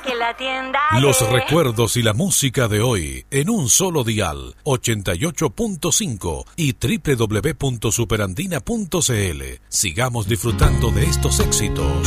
que la tienda Los recuerdos y la música de hoy en un solo dial, 88.5 y www.superandina.cl. Sigamos disfrutando de estos éxitos.